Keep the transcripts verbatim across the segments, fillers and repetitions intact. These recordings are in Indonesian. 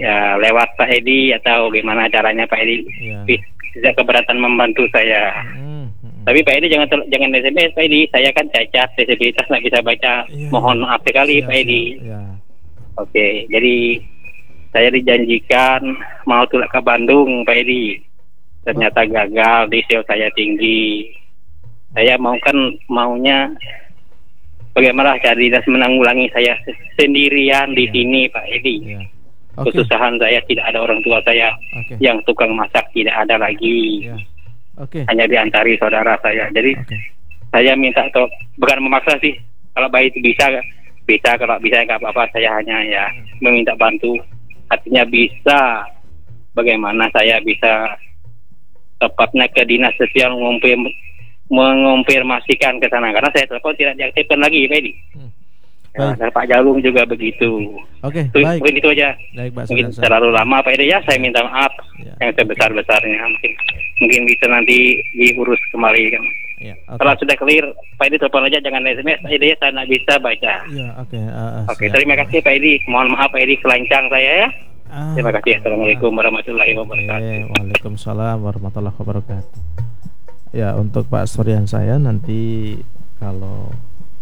ya lewat Pak Edi atau gimana caranya Pak Edi ya. tidak keberatan membantu saya. Hmm. Hmm. Tapi Pak Edi jangan jangan S M S Pak Edi, saya kan cacat disabilitas nggak bisa baca. Ya, Mohon ya. maaf sekali Siap, Pak Edi. siap. Ya. Oke, jadi saya dijanjikan mau tulang ke Bandung Pak Edi. Ternyata gagal, D C O saya tinggi. Saya mau kan maunya bagaimana cari dan menanggulangi saya sendirian di Ya. sini Pak Edi. Ya. Oke. Kesusahan saya, tidak ada orang tua saya. Oke. Yang tukang masak tidak ada lagi. Ya. Oke. Hanya diantari saudara saya. Jadi Oke. saya minta to, bukan memaksa sih. Kalau baik bisa, bisa. Kalau bisa nggak apa-apa. Saya hanya ya meminta bantu. Artinya bisa. Bagaimana saya bisa tepatnya ke dinas sosial mengompir, mengonfirmasikan ke sana. Karena saya telepon tidak diaktifkan lagi, Pak Edi. Hmm. Ya, Baik. dan Pak Jalung juga begitu. Oke, Itu, baik. mungkin itu aja. Baik, Pak Mungkin Sudarsa. terlalu lama Pak Edi ya. Saya minta maaf Ya. yang sebesar-besarnya. Mungkin mungkin bisa nanti diurus kembali kan. Ya, oke. Kalau sudah clear, Pak Edi telepon aja, jangan S M S. Pak Edi saya nggak bisa baca. Ya, oke. uh, uh, Oke, siap. terima kasih Pak Edi. Mohon maaf Pak Edi kelancang saya ya. Ah, Terima kasih. Assalamualaikum warahmatullahi wabarakatuh. Oke, Waalaikumsalam warahmatullahi wabarakatuh. Ya, untuk Pak Suryan saya nanti kalau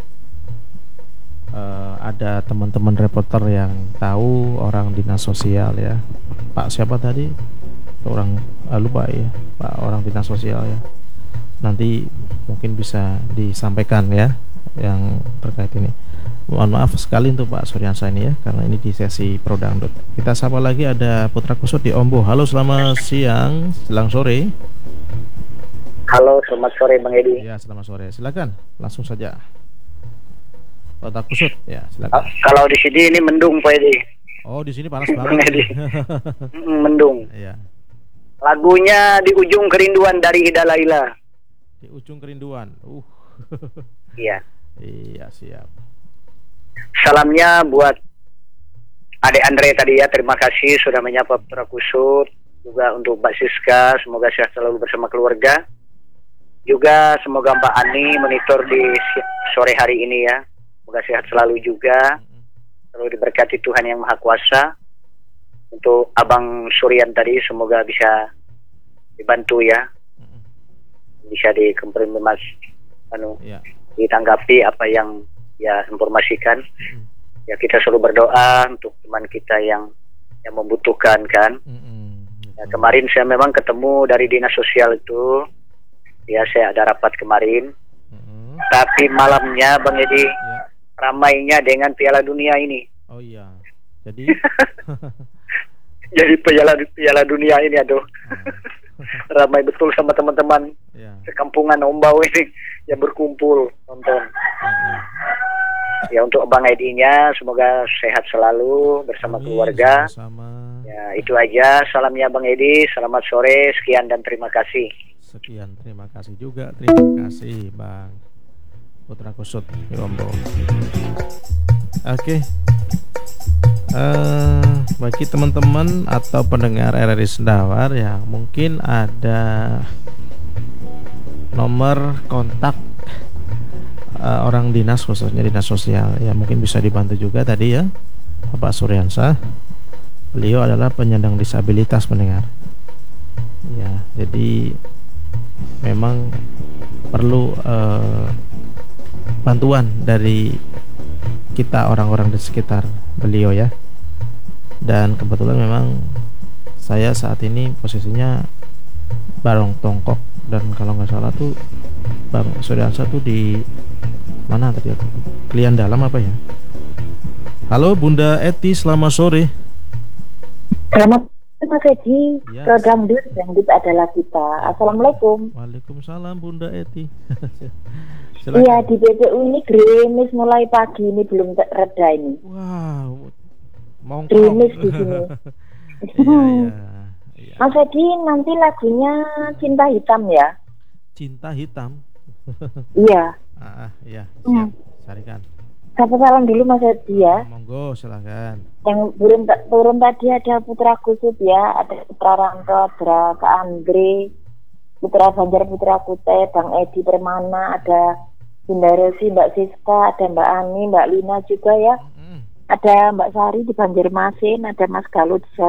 uh, ada teman-teman reporter yang tahu orang dinas sosial ya, Pak siapa tadi? Orang uh, lupa ya, Pak orang dinas sosial ya. Nanti mungkin bisa disampaikan ya yang terkait ini. Mohon maaf sekali untuk Pak Suryansa ini ya, karena ini di sesi Pro Dangdut. Kita sapa lagi ada Putra Kusut di Ombo. Halo, selamat siang, jelang sore. Halo, selamat sore Bang Edi. Ya, selamat sore. Silakan, langsung saja. Putra Kusut, ya silakan. Ah, kalau di sini ini mendung Pak Edi. Oh, di sini panas Bang banget. Edi. Mm, mendung. Ya, Lagunya Di Ujung Kerinduan dari Ida Laila. di ujung kerinduan. Uh. Iya. Iya, siap. Salamnya buat Ade Andre tadi ya, terima kasih sudah menyapa Putra Kusut. Juga untuk Mbak Siska, semoga sehat selalu bersama keluarga. Juga semoga Mbak Ani monitor di sore hari ini ya. Semoga sehat selalu juga. Selalu diberkati Tuhan Yang Maha Kuasa. Untuk Abang Suryan tadi semoga bisa dibantu ya. Bisa dikonfirmasi anu Ya. ditanggapi apa yang ya informasikan. Ya kita selalu berdoa untuk teman kita yang yang membutuhkan kan. Mm-mm. Ya, kemarin saya memang ketemu dari dinas sosial itu. Ya saya ada rapat kemarin. Mm-mm. Tapi malamnya Bang Edi Ya. ramainya dengan Piala Dunia ini. Oh iya. Jadi Jadi Piala Piala Dunia ini aduh. Ramai betul sama teman-teman ya. sekampungan Ombau ini yang berkumpul nonton. Mm-mm. Ya untuk Bang Edi-nya semoga sehat selalu bersama Amin, keluarga. sama-sama. Ya itu aja, salamnya Bang Edi. Selamat sore, sekian dan terima kasih. Sekian, terima kasih juga. Terima kasih Bang Putra Kusut di Ombo. Oke. Eh, bagi teman-teman atau pendengar R R I Sendawar yang mungkin ada nomor kontak uh, orang dinas, khususnya dinas sosial, ya mungkin bisa dibantu juga tadi ya Bapak Suryansa. Beliau adalah penyandang disabilitas pendengar. Ya, jadi memang perlu uh, bantuan dari kita orang-orang di sekitar beliau ya. Dan kebetulan memang saya saat ini posisinya Barong Tongkok, dan kalau nggak salah tuh Bang Suryansa tuh di mana tadi aku? Klian Dalam apa ya? Halo Bunda Eti, selamat sore. Selamat sore Mas Edi. Ya. Program Dangdut, Dangdut adalah kita. Assalamualaikum. Waalaikumsalam Bunda Eti. Iya, di B P U ini gerimis mulai pagi ini belum te- reda ini. Wow, mongkong. Gerimis di sini. Iya, iya, iya. Mas Edi, nanti lagunya Cinta Hitam ya? Cinta Hitam. Iya. Ah, ah, iya, Hmm. siap. Carikan. Sapa salam dulu Mas Edi ya. Monggo, silakan. Yang turun, turun tadi ada Putra Kusut ya, ada Putra Ranto, ada Kak Andre, Putra Banjar, Putra Kutai, Bang Edi Permana, ada Bunda Rosi, Mbak Siska, ada Mbak Ani, Mbak Lina juga ya. Mm-mm. Ada Mbak Sari di Banjarmasin, ada Mas Galuh di